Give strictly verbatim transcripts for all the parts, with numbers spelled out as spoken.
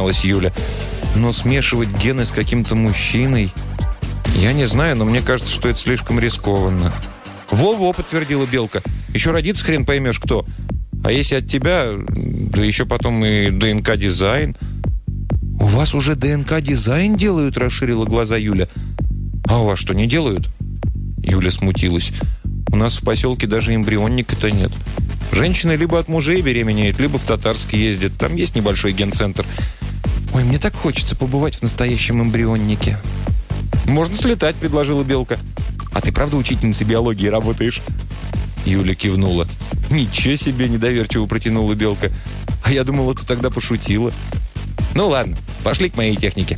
призналась Юля. «Но смешивать гены с каким-то мужчиной... Я не знаю, но мне кажется, что это слишком рискованно». «Во-во», — подтвердила Белка. «Еще родится хрен поймешь кто. А если от тебя, да еще потом и ДНК-дизайн». «У вас уже ДНК-дизайн делают?» — расширила глаза Юля. «А у вас что, не делают?» Юля смутилась. «У нас в поселке даже эмбрионника-то нет. Женщины либо от мужей беременеют, либо в Татарск ездят. Там есть небольшой генцентр. Ой, мне так хочется побывать в настоящем эмбрионнике». «Можно слетать», — предложила Белка. «А ты правда учительницей биологии работаешь?» Юля кивнула. «Ничего себе!» — недоверчиво протянула Белка. «А я думала, ты тогда пошутила». «Ну ладно, пошли к моей технике».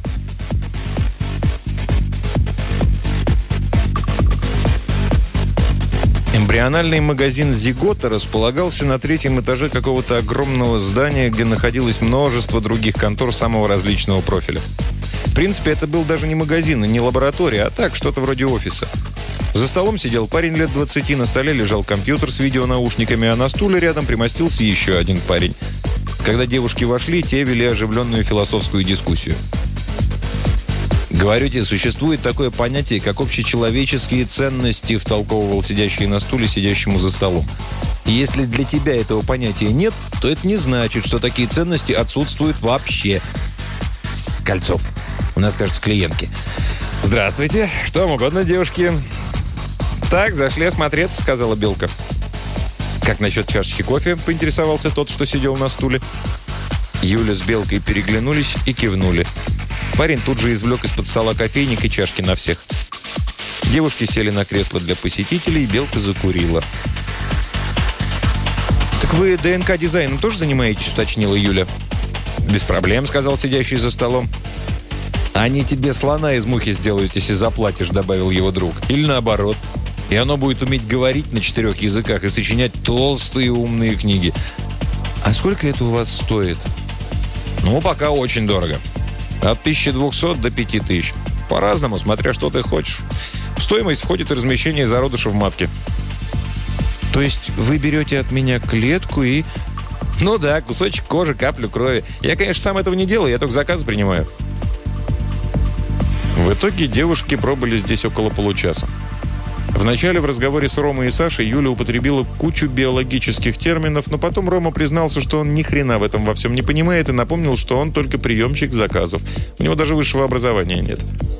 Эмбриональный магазин «Зигота» располагался на третьем этаже какого-то огромного здания, где находилось множество других контор самого различного профиля. В принципе, это был даже не магазин и не лаборатория, а так, что-то вроде офиса. За столом сидел парень лет двадцати, на столе лежал компьютер с видеонаушниками, а на стуле рядом примостился еще один парень. Когда девушки вошли, те вели оживленную философскую дискуссию. «Говорю тебе, существует такое понятие, как общечеловеческие ценности», втолковывал сидящий на стуле сидящему за столом. «И если для тебя этого понятия нет, то это не значит, что такие ценности отсутствуют вообще». «Кольцов, у нас, кажется, клиентки». «Здравствуйте. Что вам угодно, девушки?» «Так, зашли осмотреться», — сказала Белка. «Как насчет чашечки кофе?» — поинтересовался тот, что сидел на стуле. Юля с Белкой переглянулись и кивнули. Парень тут же извлек из-под стола кофейник и чашки на всех. Девушки сели на кресло для посетителей, Белка закурила. «Так вы ДНК-дизайном тоже занимаетесь?» — уточнила Юля. «Без проблем», — сказал сидящий за столом. «Они тебе слона из мухи сделают, если заплатишь», — добавил его друг. «Или наоборот. И оно будет уметь говорить на четырех языках и сочинять толстые умные книги». «А сколько это у вас стоит?» «Ну, пока очень дорого. От тысячи двухсот до пяти тысяч. По-разному, смотря что ты хочешь. В стоимость входит и размещение зародыша в матке». «То есть вы берете от меня клетку и...» «Ну да, кусочек кожи, каплю крови. Я, конечно, сам этого не делаю, я только заказы принимаю». В итоге девушки пробыли здесь около получаса. Вначале в разговоре с Ромой и Сашей Юля употребила кучу биологических терминов, но потом Рома признался, что он ни хрена в этом во всем не понимает, и напомнил, что он только приемщик заказов. У него даже высшего образования нет.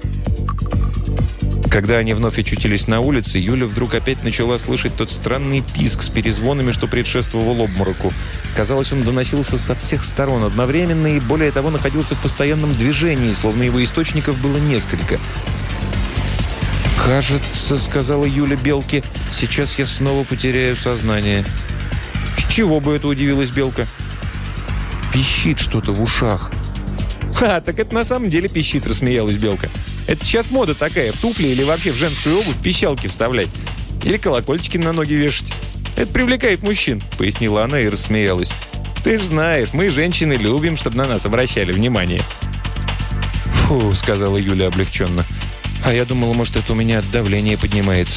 Когда они вновь очутились на улице, Юля вдруг опять начала слышать тот странный писк с перезвонами, что предшествовал обмороку. Казалось, он доносился со всех сторон одновременно и, более того, находился в постоянном движении, словно его источников было несколько. «Кажется, — сказала Юля Белке, — сейчас я снова потеряю сознание». «С чего бы это?» — удивилась Белка. «Пищит что-то в ушах». «Ха, так это на самом деле пищит», — рассмеялась Белка. «Это сейчас мода такая, в туфли или вообще в женскую обувь пищалки вставлять. Или колокольчики на ноги вешать. Это привлекает мужчин», — пояснила она и рассмеялась. «Ты ж знаешь, мы, женщины, любим, чтобы на нас обращали внимание». «Фу», — сказала Юля облегченно. «А я думала, может, это у меня давление поднимается».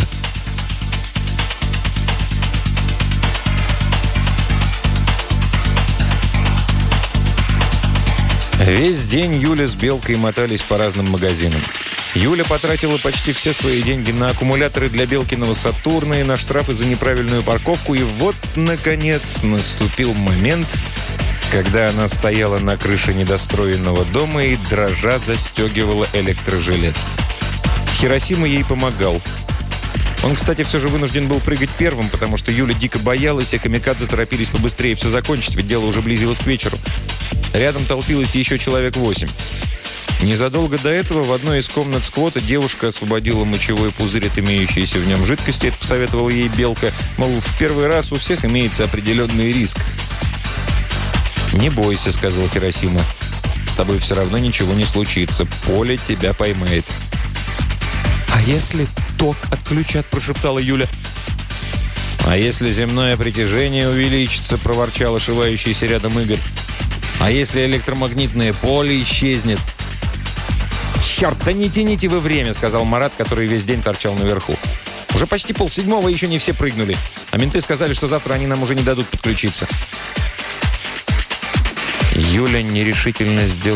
Весь день Юля с Белкой мотались по разным магазинам. Юля потратила почти все свои деньги на аккумуляторы для Белкиного Сатурна и на штрафы за неправильную парковку. И вот, наконец, наступил момент, когда она стояла на крыше недостроенного дома и, дрожа, застегивала электрожилет. Хиросима ей помогал. Он, кстати, все же вынужден был прыгать первым, потому что Юля дико боялась, и камикадзе торопились побыстрее все закончить, ведь дело уже близилось к вечеру. Рядом толпилось еще человек восемь. Незадолго до этого в одной из комнат сквота девушка освободила мочевой пузырь от имеющейся в нем жидкости. Это посоветовала ей Белка. Мол, в первый раз у всех имеется определенный риск. «Не бойся», — сказал Хиросима. «С тобой все равно ничего не случится. Поле тебя поймает». «А если ток отключат?» – прошептала Юля. «А если земное притяжение увеличится?» – проворчал ошивающийся рядом Игорь. «А если электромагнитное поле исчезнет?» «Черт, да не тяните вы время!» – сказал Марат, который весь день торчал наверху. «Уже почти полседьмого, еще не все прыгнули. А менты сказали, что завтра они нам уже не дадут подключиться». Юля нерешительно сделала